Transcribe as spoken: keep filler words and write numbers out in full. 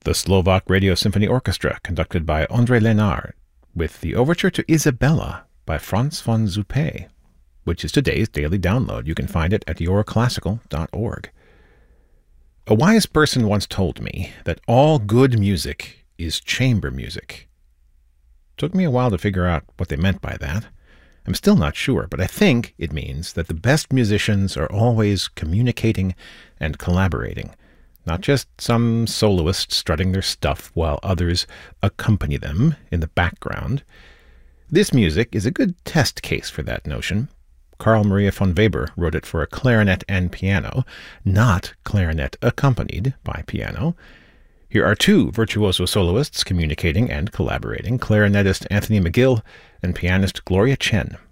the Slovak Radio Symphony Orchestra, conducted by André Lénard, with the overture to Isabella by Franz von Zuppe, which is today's daily download. You can find it at your classical dot org. A wise person once told me that all good music is chamber music. Took me a while to figure out what they meant by that. I'm still not sure, but I think it means that the best musicians are always communicating and collaborating, not just some soloist strutting their stuff while others accompany them in the background. This music is a good test case for that notion. Carl Maria von Weber wrote it for a clarinet and piano, not clarinet accompanied by piano. Here are two virtuoso soloists communicating and collaborating, clarinetist Anthony McGill and pianist Gloria Chen.